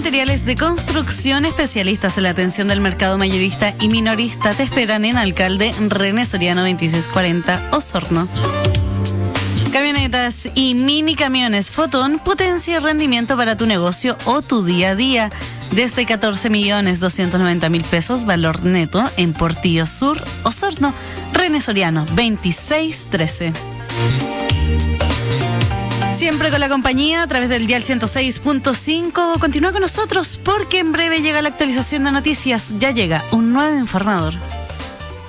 materiales de construcción, especialistas en la atención del mercado mayorista y minorista, te esperan en Alcalde René Soriano 2640 Osorno. Camionetas y mini camiones Fotón, potencia y rendimiento para tu negocio o tu día a día. Desde 14.290.000 pesos, valor neto en Portillo Sur, Osorno. René Soriano 2613. Siempre con la compañía a través del dial 106.5. Continúa con nosotros porque en breve llega la actualización de noticias. Ya llega un nuevo informador.